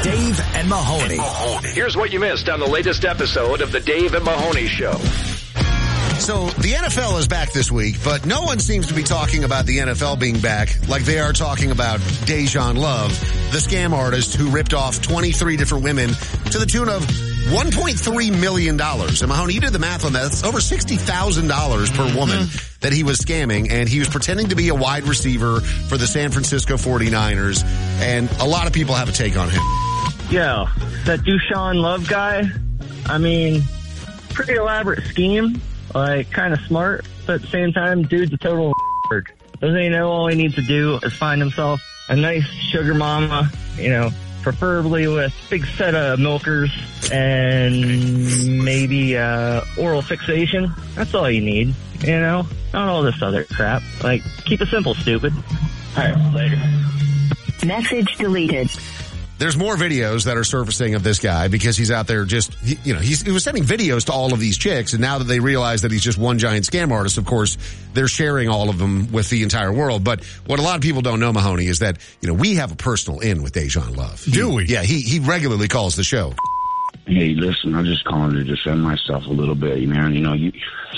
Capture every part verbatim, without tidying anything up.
Dave and Mahoney. Here's what you missed on the latest episode of the Dave and Mahoney Show. So the N F L is back this week, but no one seems to be talking about the N F L being back like they are talking about Dejan Love, the scam artist who ripped off twenty-three different women to the tune of one point three million dollars. And Mahoney, you did the math on that. That's over sixty thousand dollars per woman mm-hmm. that he was scamming. And he was pretending to be a wide receiver for the San Francisco forty-niners. And a lot of people have a take on him. Yeah, that Deshaun Love guy, I mean, pretty elaborate scheme. Like, kind of smart, but at the same time, dude's a total nerd. Doesn't he know all he needs to do is find himself a nice sugar mama, you know, preferably with a big set of milkers and maybe uh, oral fixation. That's all you need, you know? Not all this other crap. Like, keep it simple, stupid. All right, later. Message deleted. There's more videos that are surfacing of this guy because he's out there just, you know, he's, he was sending videos to all of these chicks. And now that they realize that he's just one giant scam artist, of course, they're sharing all of them with the entire world. But what a lot of people don't know, Mahoney, is that, you know, we have a personal in with Dejan Love. Do he, we? Yeah, he, he regularly calls the show. Hey, listen, I'm just calling to defend myself a little bit, man. You know, you,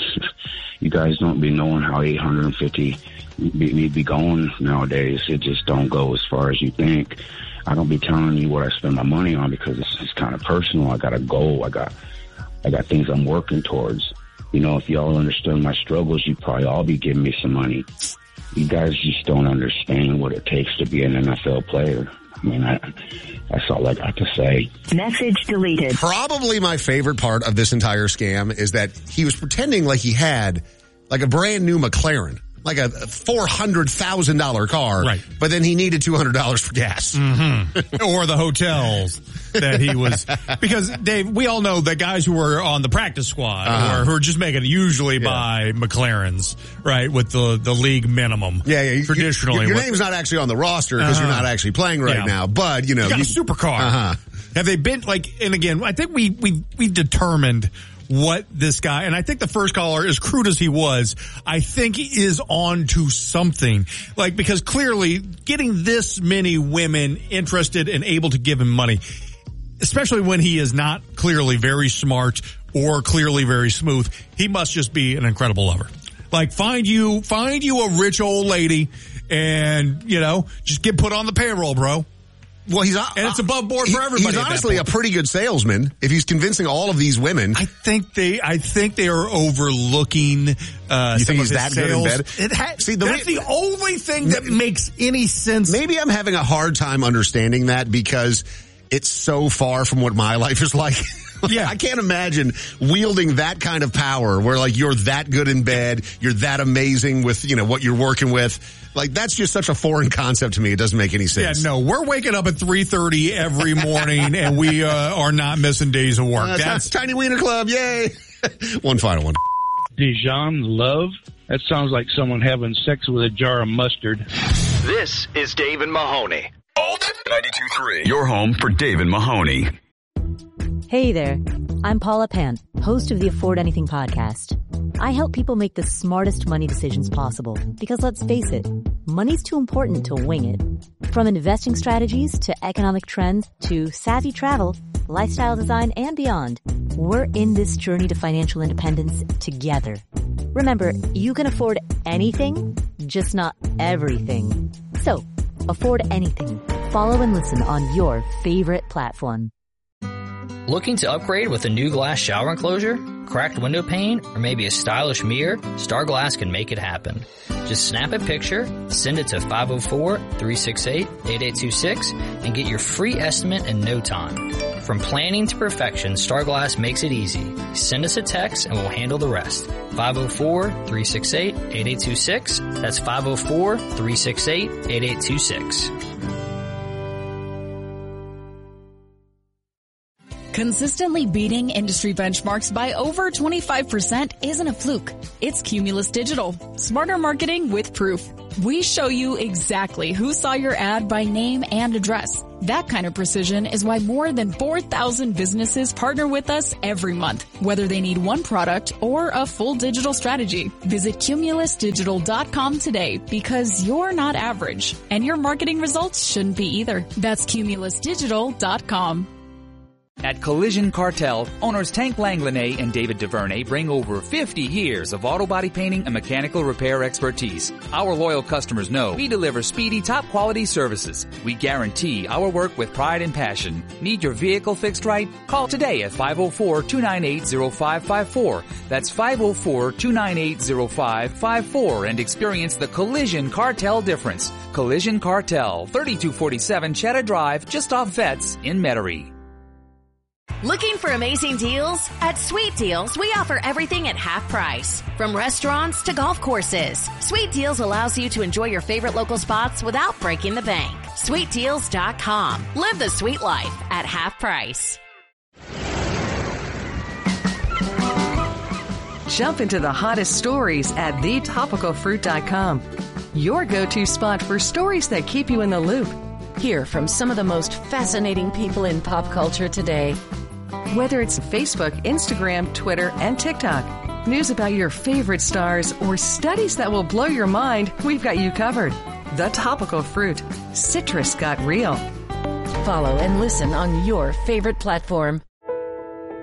you guys don't be knowing how eight hundred fifty be, be going nowadays. It just don't go as far as you think. I don't be telling you what I spend my money on because it's, it's kind of personal. I got a goal. I got, I got things I'm working towards. You know, if y'all understood my struggles, you'd probably all be giving me some money. You guys just don't understand what it takes to be an N F L player. I mean, I, that's all I got to say. Message deleted. Probably my favorite part of this entire scam is that he was pretending like he had like a brand new McLaren. Like a four hundred thousand dollars car, right? But then he needed two hundred dollars for gas. Mm-hmm. Or the hotels that he was, because Dave, we all know that guys who are on the practice squad uh-huh. or who are just making usually yeah. by McLarens, right? With the, the league minimum. Yeah, yeah. Traditionally. Your, your with, name's not actually on the roster because uh-huh. you're not actually playing right yeah. now, but you know. You got you, a supercar. Uh-huh. Have they been like, and again, I think we, we, we determined what this guy, and I think the first caller, as crude as he was, I think he is on to something. Like, because clearly getting this many women interested and able to give him money, especially when he is not clearly very smart or clearly very smooth, he must just be an incredible lover. Like, find you, find you a rich old lady and, you know, just get put on the payroll, bro. Well, he's uh, and it's above board he, for everybody. He's honestly a pretty good salesman if he's convincing all of these women. I think they, I think they are overlooking. Uh, you some think of he's his that sales. good in bed? It ha- See, the that's re- the only thing that m- makes any sense. Maybe I'm having a hard time understanding that because it's so far from what my life is like. Yeah, I can't imagine wielding that kind of power where like you're that good in bed, you're that amazing with, you know, what you're working with. Like, that's just such a foreign concept to me. It doesn't make any sense. Yeah, no, we're waking up at three thirty every morning and we uh, are not missing days of work. Uh, that's Tiny Wiener Club. Yay. One final one. Dejan Love? That sounds like someone having sex with a jar of mustard. This is Dave and Mahoney. ninety-two point three. Your home for Dave and Mahoney. Hey there, I'm Paula Pant, host of the Afford Anything podcast. I help people make the smartest money decisions possible because let's face it, money's too important to wing it. From investing strategies to economic trends to savvy travel, lifestyle design, and beyond, we're in this journey to financial independence together. Remember, you can afford anything, just not everything. So, afford anything. Follow and listen on your favorite platform. Looking to upgrade with a new glass shower enclosure, cracked window pane, or maybe a stylish mirror? Star Glass can make it happen. Just snap a picture, send it to five oh four, three six eight, eight eight two six, and get your free estimate in no time. From planning to perfection, Star Glass makes it easy. Send us a text and we'll handle the rest. five oh four, three six eight, eight eight two six. That's five oh four, three six eight, eight eight two six. Consistently beating industry benchmarks by over twenty-five percent isn't a fluke. It's Cumulus Digital. Smarter marketing with proof. We show you exactly who saw your ad by name and address. That kind of precision is why more than four thousand businesses partner with us every month, whether they need one product or a full digital strategy. Visit cumulus digital dot com today because you're not average, and your marketing results shouldn't be either. That's cumulus digital dot com. At Collision Cartel, owners Tank Langlanay and David DuVernay bring over fifty years of auto body painting and mechanical repair expertise. Our loyal customers know we deliver speedy, top-quality services. We guarantee our work with pride and passion. Need your vehicle fixed right? Call today at five oh four, two nine eight, oh five five four. That's five oh four, two nine eight, oh five five four and experience the Collision Cartel difference. Collision Cartel, thirty-two forty-seven Cheddar Drive, just off Vets in Metairie. Looking for amazing deals? At Sweet Deals, we offer everything at half price. From restaurants to golf courses, Sweet Deals allows you to enjoy your favorite local spots without breaking the bank. sweet deals dot com. Live the sweet life at half price. Jump into the hottest stories at the topical fruit dot com. Your go-to spot for stories that keep you in the loop. Hear from some of the most fascinating people in pop culture today. Whether it's Facebook, Instagram, Twitter, and TikTok, news about your favorite stars, or studies that will blow your mind, we've got you covered. The Topical Fruit. Citrus got real. Follow and listen on your favorite platform.